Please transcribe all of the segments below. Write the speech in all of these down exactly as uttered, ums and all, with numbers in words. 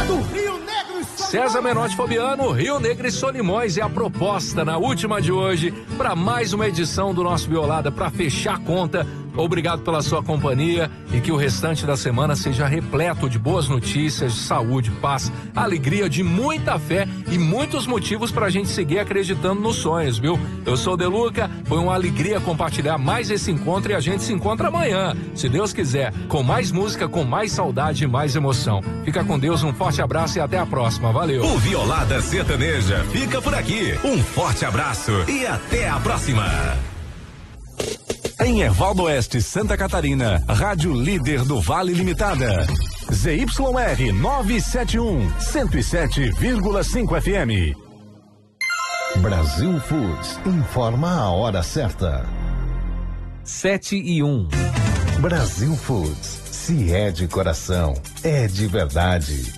do Rio Negro e Solimões. César Menotti Fabiano, Rio Negro e Solimões é a proposta na última de hoje para mais uma edição do nosso Violada para fechar a conta. Obrigado pela sua companhia e que o restante da semana seja repleto de boas notícias, de saúde, paz, alegria, de muita fé e muitos motivos pra gente seguir acreditando nos sonhos, viu? Eu sou o Deluca, foi uma alegria compartilhar mais esse encontro e a gente se encontra amanhã, se Deus quiser, com mais música, com mais saudade e mais emoção. Fica com Deus, um forte abraço e até a próxima, valeu! O Violada Sertaneja fica por aqui, um forte abraço e até a próxima! Em Ervaldo Oeste, Santa Catarina, Rádio Líder do Vale Limitada. Z Y R novecentos e setenta e um, cento e sete vírgula cinco F M. Brasil Foods informa a hora certa. Sete e um. Brasil Foods, se é de coração, é de verdade.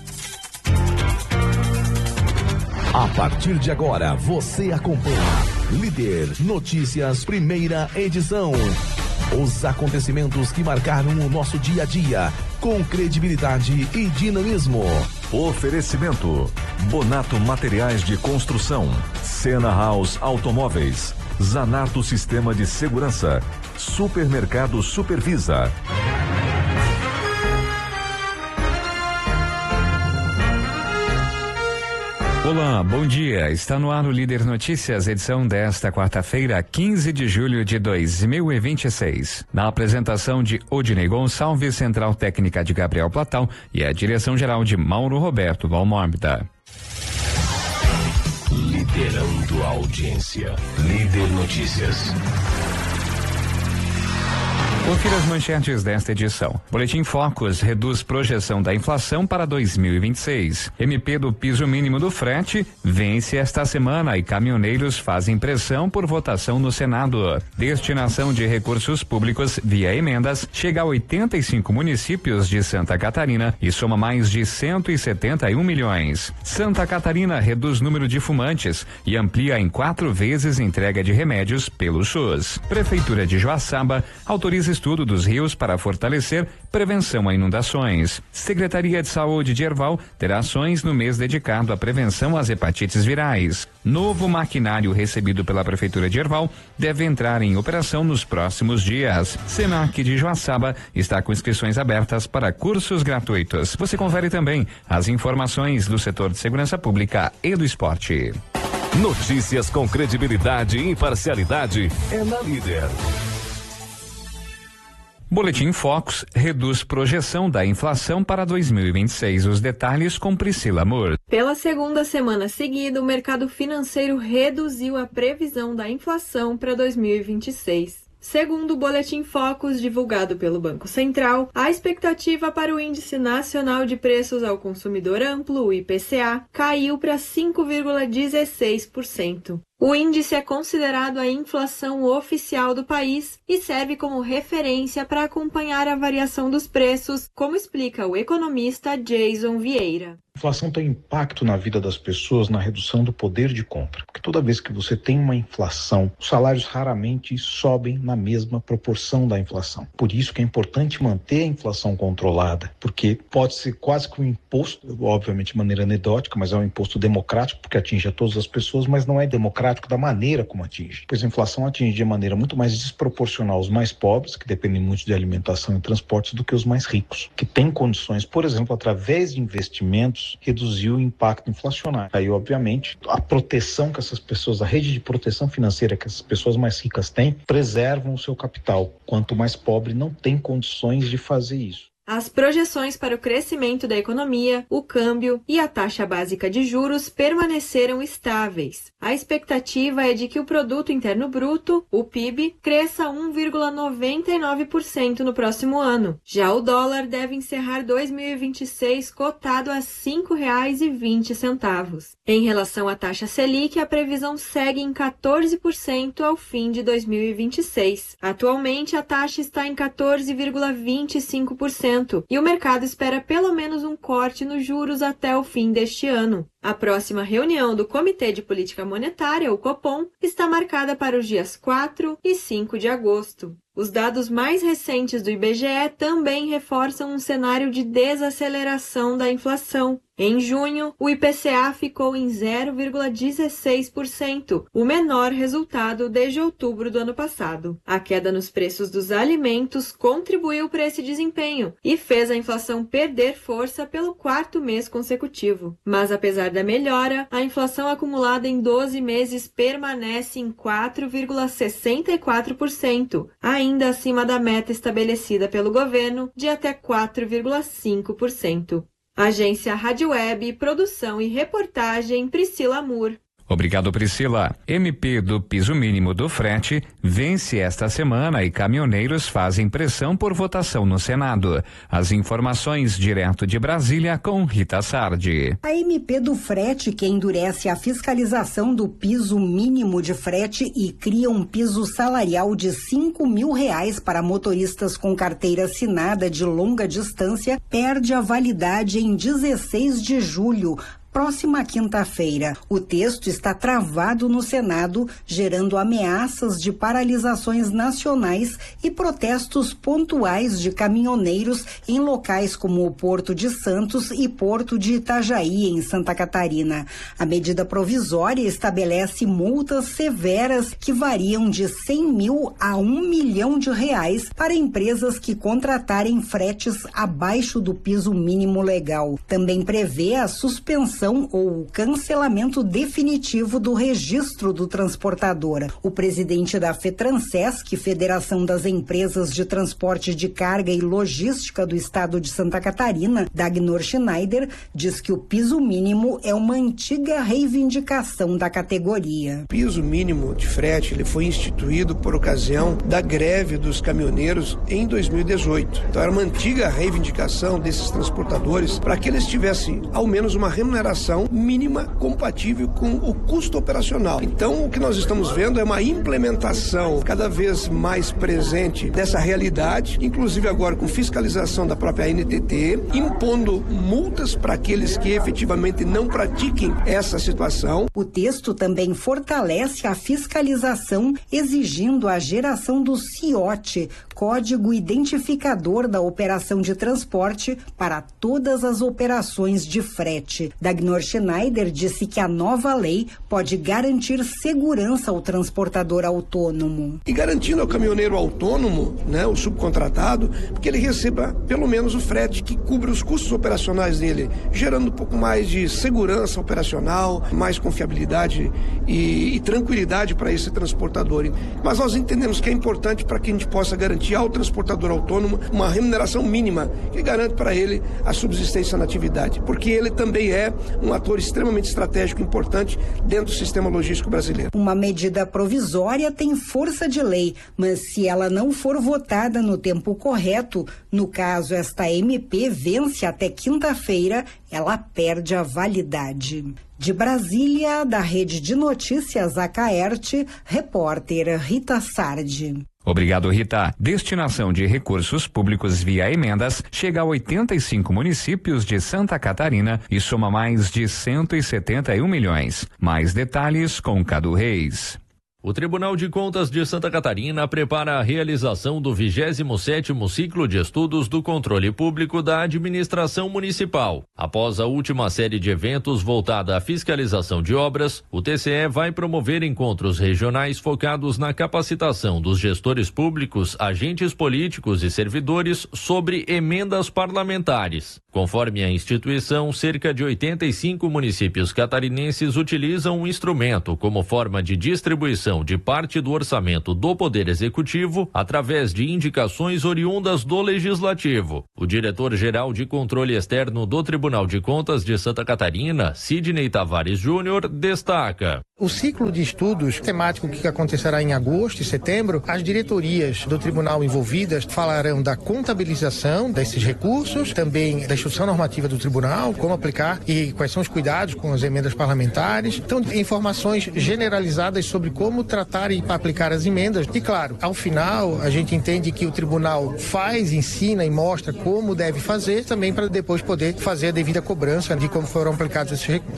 A partir de agora, você acompanha Líder Notícias, primeira edição. Os acontecimentos que marcaram o nosso dia a dia, com credibilidade e dinamismo. Oferecimento: Bonato Materiais de Construção, Sena House Automóveis, Zanato Sistema de Segurança, Supermercado Supervisa. Olá, bom dia. Está no ar o Líder Notícias, edição desta quarta-feira, quinze de julho de dois mil e vinte e seis. Na apresentação de Odinei Gonçalves, central técnica de Gabriel Platão e a direção geral de Mauro Roberto Valmórbida. Liderando a audiência. Líder Notícias. Confira as manchetes desta edição. Boletim Focus reduz projeção da inflação para dois mil e vinte e seis. M P do piso mínimo do frete vence esta semana e caminhoneiros fazem pressão por votação no Senado. Destinação de recursos públicos via emendas chega a oitenta e cinco municípios de Santa Catarina e soma mais de cento e setenta e um milhões. Santa Catarina reduz número de fumantes e amplia em quatro vezes entrega de remédios pelo SUS. Prefeitura de Joaçaba autoriza estudo dos rios para fortalecer prevenção a inundações. Secretaria de Saúde de Erval terá ações no mês dedicado à prevenção às hepatites virais. Novo maquinário recebido pela Prefeitura de Erval deve entrar em operação nos próximos dias. Senac de Joaçaba está com inscrições abertas para cursos gratuitos. Você confere também as informações do setor de segurança pública e do esporte. Notícias com credibilidade e imparcialidade é na Líder. Boletim Focus reduz projeção da inflação para dois mil e vinte e seis. Os detalhes com Priscila Moore. Pela segunda semana seguida, o mercado financeiro reduziu a previsão da inflação para dois mil e vinte e seis. Segundo o Boletim Focus divulgado pelo Banco Central, a expectativa para o Índice Nacional de Preços ao Consumidor Amplo, o I P C A, caiu para cinco vírgula dezesseis por cento. O índice é considerado a inflação oficial do país e serve como referência para acompanhar a variação dos preços, como explica o economista Jason Vieira. A inflação tem impacto na vida das pessoas na redução do poder de compra, porque toda vez que você tem uma inflação, os salários raramente sobem na mesma proporção da inflação. Por isso que é importante manter a inflação controlada, porque pode ser quase que um imposto, obviamente de maneira anedótica, mas é um imposto democrático, porque atinge a todas as pessoas, mas não é democrático da maneira como atinge. Pois a inflação atinge de maneira muito mais desproporcional os mais pobres, que dependem muito de alimentação e transportes, do que os mais ricos, que têm condições, por exemplo, através de investimentos, reduzir o impacto inflacionário. Aí, obviamente, a proteção que essas pessoas, a rede de proteção financeira que essas pessoas mais ricas têm, preservam o seu capital. Quanto mais pobre não tem condições de fazer isso. As projeções para o crescimento da economia, o câmbio e a taxa básica de juros permaneceram estáveis. A expectativa é de que o Produto Interno Bruto, o P I B, cresça um vírgula noventa e nove por cento no próximo ano. Já o dólar deve encerrar dois mil e vinte e seis cotado a cinco reais e vinte centavos. Em relação à taxa Selic, a previsão segue em quatorze por cento ao fim de dois mil e vinte e seis. Atualmente, a taxa está em quatorze vírgula vinte e cinco por cento. E o mercado espera pelo menos um corte nos juros até o fim deste ano. A próxima reunião do Comitê de Política Monetária, o Copom, está marcada para os dias quatro e cinco de agosto. Os dados mais recentes do I B G E também reforçam um cenário de desaceleração da inflação. Em junho, o I P C A ficou em zero vírgula dezesseis por cento, o menor resultado desde outubro do ano passado. A queda nos preços dos alimentos contribuiu para esse desempenho e fez a inflação perder força pelo quarto mês consecutivo. Mas apesar da melhora, a inflação acumulada em doze meses permanece em quatro vírgula sessenta e quatro por cento, ainda acima da meta estabelecida pelo governo de até quatro vírgula cinco por cento. Agência Rádio Web, produção e reportagem Priscila Amor. Obrigado, Priscila. M P do piso mínimo do frete vence esta semana e caminhoneiros fazem pressão por votação no Senado. As informações direto de Brasília com Rita Sardi. A M P do frete, que endurece a fiscalização do piso mínimo de frete e cria um piso salarial de cinco mil reais para motoristas com carteira assinada de longa distância, perde a validade em dezesseis de julho. Próxima quinta-feira. O texto está travado no Senado, gerando ameaças de paralisações nacionais e protestos pontuais de caminhoneiros em locais como o Porto de Santos e Porto de Itajaí, em Santa Catarina. A medida provisória estabelece multas severas que variam de cem mil a um milhão de reais para empresas que contratarem fretes abaixo do piso mínimo legal. Também prevê a suspensão ou o cancelamento definitivo do registro do transportador. O presidente da FETRANSESC, Federação das Empresas de Transporte de Carga e Logística do Estado de Santa Catarina, Dagnor Schneider, diz que o piso mínimo é uma antiga reivindicação da categoria. O piso mínimo de frete ele foi instituído por ocasião da greve dos caminhoneiros em dois mil e dezoito. Então era uma antiga reivindicação desses transportadores para que eles tivessem ao menos uma remuneração mínima compatível com o custo operacional. Então, o que nós estamos vendo é uma implementação cada vez mais presente dessa realidade, inclusive agora com fiscalização da própria N T T, impondo multas para aqueles que efetivamente não pratiquem essa situação. O texto também fortalece a fiscalização, exigindo a geração do C I O T, Código Identificador da Operação de Transporte, para todas as operações de frete. Dagnor Schneider disse que a nova lei pode garantir segurança ao transportador autônomo. E garantindo ao caminhoneiro autônomo, né, o subcontratado, que ele receba pelo menos o frete que cubra os custos operacionais dele, gerando um pouco mais de segurança operacional, mais confiabilidade e, e tranquilidade para esse transportador. Mas nós entendemos que é importante para que a gente possa garantir ao transportador autônomo uma remuneração mínima que garante para ele a subsistência na atividade, porque ele também é um ator extremamente estratégico e importante dentro do sistema logístico brasileiro. Uma medida provisória tem força de lei, mas se ela não for votada no tempo correto, no caso esta M P vence até quinta-feira, ela perde a validade. De Brasília, da Rede de Notícias Acaerte, repórter Rita Sardi. Obrigado, Rita. Destinação de recursos públicos via emendas chega a oitenta e cinco municípios de Santa Catarina e soma mais de cento e setenta e um milhões. Mais detalhes com Cadu Reis. O Tribunal de Contas de Santa Catarina prepara a realização do vigésimo sétimo ciclo de estudos do controle público da administração municipal. Após a última série de eventos voltada à fiscalização de obras, o T C E vai promover encontros regionais focados na capacitação dos gestores públicos, agentes políticos e servidores sobre emendas parlamentares. Conforme a instituição, cerca de oitenta e cinco municípios catarinenses utilizam o instrumento como forma de distribuição de parte do orçamento do Poder Executivo através de indicações oriundas do Legislativo. O diretor-geral de Controle Externo do Tribunal de Contas de Santa Catarina, Sidney Tavares Júnior, destaca: o ciclo de estudos temático que acontecerá em agosto e setembro, as diretorias do tribunal envolvidas falarão da contabilização desses recursos, também da instrução normativa do tribunal, como aplicar e quais são os cuidados com as emendas parlamentares. Então, informações generalizadas sobre como tratar e aplicar as emendas. E claro, ao final, a gente entende que o tribunal faz, ensina e mostra como deve fazer, também para depois poder fazer a devida cobrança de como foram aplicados esses recursos.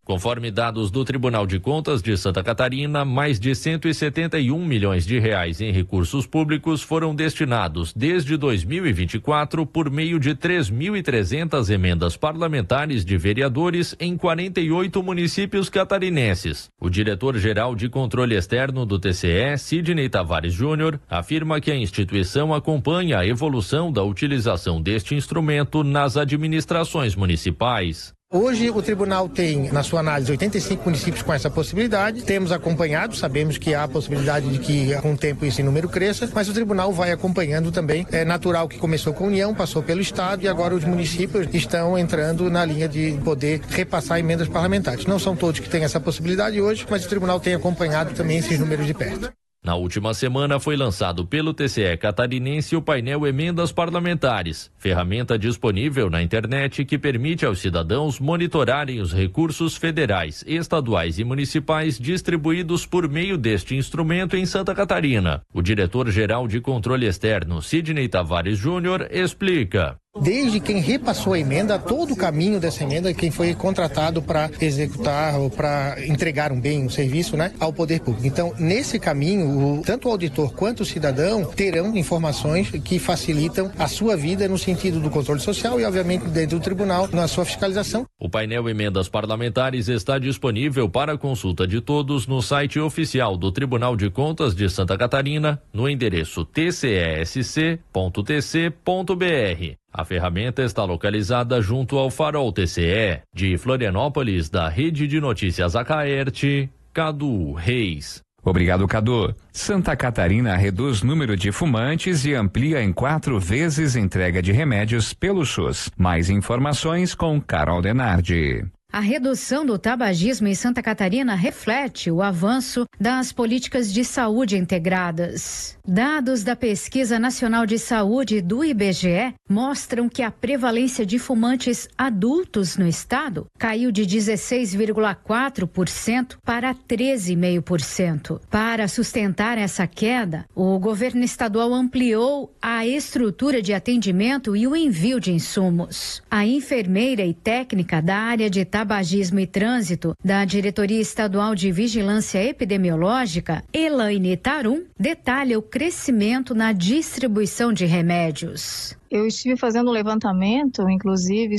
Conforme dados do Tribunal de Contas de Santa Catarina, mais de cento e setenta e um milhões de reais em recursos públicos foram destinados desde dois mil e vinte e quatro por meio de três mil e trezentas emendas parlamentares de vereadores em quarenta e oito municípios catarinenses. O diretor-geral de Controle Externo do T C E, Sidney Tavares Júnior, afirma que a instituição acompanha a evolução da utilização deste instrumento nas administrações municipais. Hoje o tribunal tem, na sua análise, oitenta e cinco municípios com essa possibilidade. Temos acompanhado, sabemos que há a possibilidade de que com o tempo esse número cresça, mas o tribunal vai acompanhando também. É natural que começou com a União, passou pelo Estado e agora os municípios estão entrando na linha de poder repassar emendas parlamentares. Não são todos que têm essa possibilidade hoje, mas o tribunal tem acompanhado também esses números de perto. Na última semana foi lançado pelo T C E catarinense o painel Emendas Parlamentares, ferramenta disponível na internet que permite aos cidadãos monitorarem os recursos federais, estaduais e municipais distribuídos por meio deste instrumento em Santa Catarina. O diretor-geral de Controle Externo, Sidney Tavares Júnior, explica. Desde quem repassou a emenda, todo o caminho dessa emenda, quem foi contratado para executar ou para entregar um bem, um serviço, né, ao poder público. Então, nesse caminho, o, tanto o auditor quanto o cidadão terão informações que facilitam a sua vida no sentido do controle social e, obviamente, dentro do tribunal, na sua fiscalização. O painel Emendas Parlamentares está disponível para consulta de todos no site oficial do Tribunal de Contas de Santa Catarina, no endereço t c e s c ponto t c ponto b r. A ferramenta está localizada junto ao Farol T C E. De Florianópolis, da Rede de Notícias Acaerte, Cadu Reis. Obrigado, Cadu. Santa Catarina reduz número de fumantes e amplia em quatro vezes entrega de remédios pelo SUS. Mais informações com Carol Denardi. A redução do tabagismo em Santa Catarina reflete o avanço das políticas de saúde integradas. Dados da Pesquisa Nacional de Saúde do I B G E mostram que a prevalência de fumantes adultos no estado caiu de dezesseis vírgula quatro por cento para treze vírgula cinco por cento. Para sustentar essa queda, o governo estadual ampliou a estrutura de atendimento e o envio de insumos. A enfermeira e técnica da área de Tabagismo e Trânsito da Diretoria Estadual de Vigilância Epidemiológica, Elaine Tarum, detalha o crescimento na distribuição de remédios. Eu estive fazendo um levantamento, inclusive,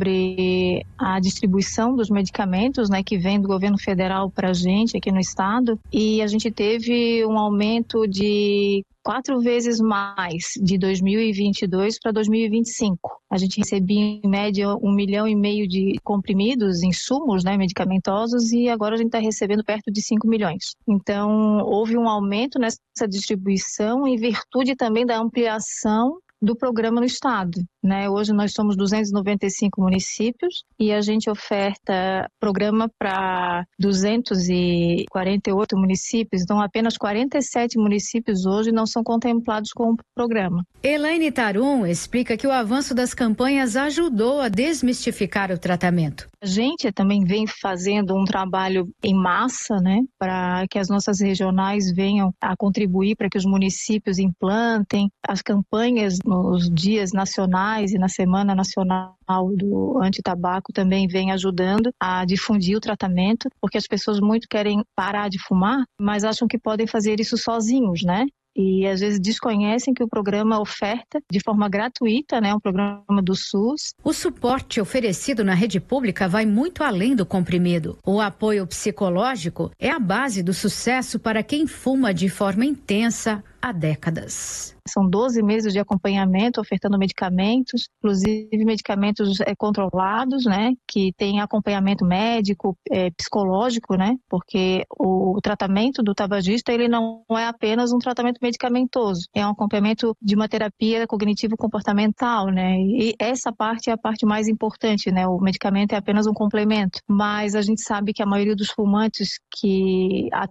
sobre a distribuição dos medicamentos, né, que vem do governo federal para a gente aqui no estado, e a gente teve um aumento de quatro vezes mais de dois mil e vinte e dois para dois mil e vinte e cinco. A gente recebia em média um milhão e meio de comprimidos, insumos, né, medicamentosos, e agora a gente está recebendo perto de cinco milhões. Então, houve um aumento nessa distribuição em virtude também da ampliação do programa no estado, né? Hoje nós somos duzentos e noventa e cinco municípios e a gente oferta programa para duzentos e quarenta e oito municípios, então apenas quarenta e sete municípios hoje não são contemplados com o programa. Elaine Tarum explica que o avanço das campanhas ajudou a desmistificar o tratamento. A gente também vem fazendo um trabalho em massa, né, para que as nossas regionais venham a contribuir para que os municípios implantem as campanhas nos dias nacionais e na Semana Nacional do Antitabaco também vem ajudando a difundir o tratamento, porque as pessoas muito querem parar de fumar, mas acham que podem fazer isso sozinhos, né? E às vezes desconhecem que o programa oferta de forma gratuita, né, um programa do SUS. O suporte oferecido na rede pública vai muito além do comprimido. O apoio psicológico é a base do sucesso para quem fuma de forma intensa há décadas. São doze meses de acompanhamento, ofertando medicamentos, inclusive medicamentos é, controlados, né, que tem acompanhamento médico, é, psicológico, né, porque o, o tratamento do tabagista, ele não é apenas um tratamento medicamentoso, é um acompanhamento de uma terapia cognitivo-comportamental, né, e essa parte é a parte mais importante, né, o medicamento é apenas um complemento, mas a gente sabe que a maioria dos fumantes que